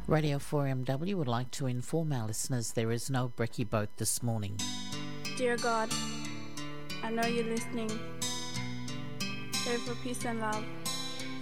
Radio 4MW would like to inform our listeners there is no brekkie boat this morning. Dear God, I know you're listening. Pray for peace and love.